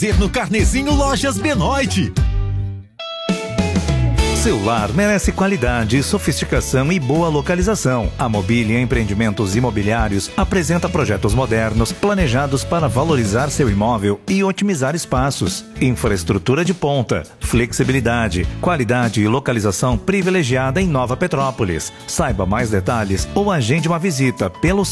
Ser no Carnezinho Lojas Benoit. Seu lar merece qualidade, sofisticação e boa localização. A Mobília Empreendimentos Imobiliários apresenta projetos modernos planejados para valorizar seu imóvel e otimizar espaços. Infraestrutura de ponta, flexibilidade, qualidade e localização privilegiada em Nova Petrópolis. Saiba mais detalhes ou agende uma visita pelo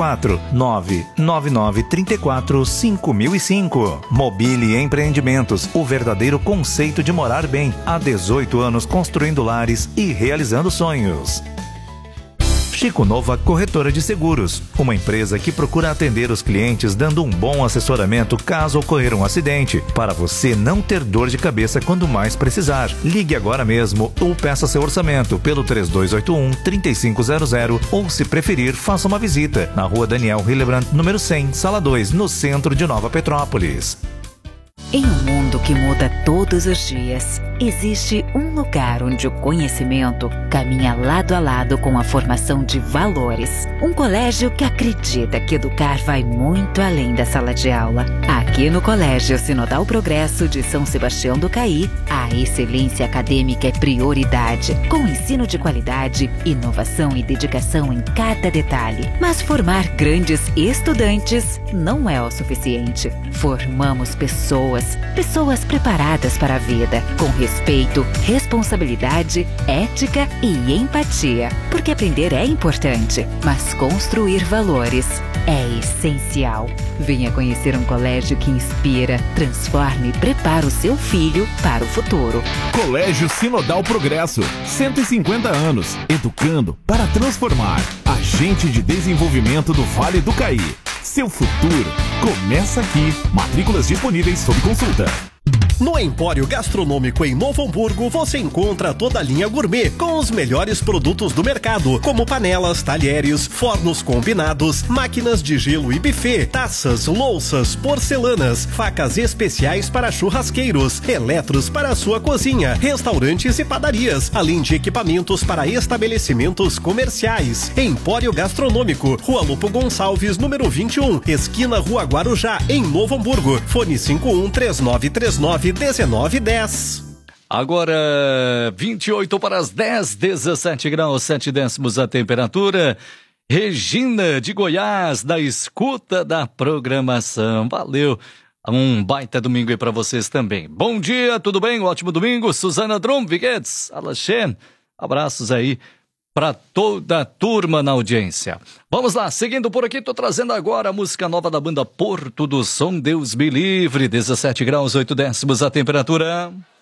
54999345005. Mobília Empreendimentos, o verdadeiro conceito de morar bem. Há 18 anos construindo lares e realizando sonhos. Chico Nova Corretora de Seguros, uma empresa que procura atender os clientes dando um bom assessoramento caso ocorrer um acidente, para você não ter dor de cabeça quando mais precisar. Ligue agora mesmo ou peça seu orçamento pelo 3281-3500 ou, se preferir, faça uma visita na Rua Daniel Hillebrand, número 100, Sala 2, no centro de Nova Petrópolis. Em um mundo que muda todos os dias, existe um lugar onde o conhecimento caminha lado a lado com a formação de valores. Um colégio que acredita que educar vai muito além da sala de aula. Aqui no Colégio Sinodal Progresso de São Sebastião do Caí, a excelência acadêmica é prioridade, com ensino de qualidade, inovação e dedicação em cada detalhe. Mas formar grandes estudantes não é o suficiente. Formamos pessoas preparadas para a vida, com respeito, responsabilidade, ética e empatia. Porque aprender é importante, mas construir valores é essencial. Venha conhecer um colégio que inspira, transforma e prepara o seu filho para o futuro. Colégio Sinodal Progresso, 150 anos, educando para transformar. Agente de desenvolvimento do Vale do Caí. Seu futuro começa aqui. Matrículas disponíveis sob consulta. No Empório Gastronômico em Novo Hamburgo, você encontra toda a linha gourmet com os melhores produtos do mercado, como panelas, talheres, fornos combinados, máquinas de gelo e buffet, taças, louças, porcelanas, facas especiais para churrasqueiros, eletros para a sua cozinha, restaurantes e padarias, além de equipamentos para estabelecimentos comerciais. Empório Gastronômico, Rua Lupo Gonçalves, número 21, esquina Rua Guarujá, em Novo Hamburgo. Fone 513939 1910. Agora 28 para as 10, 17 graus, 7 décimos a temperatura. Regina de Goiás, da escuta da programação. Valeu. Um baita domingo aí para vocês também. Bom dia, tudo bem? Um ótimo domingo. Suzana Drum, Viguetes, Alaxen. Abraços aí para toda a turma na audiência. Vamos lá, seguindo por aqui, tô trazendo agora a música nova da banda Porto do Som, Deus me livre, 17 graus, 8 décimos a temperatura.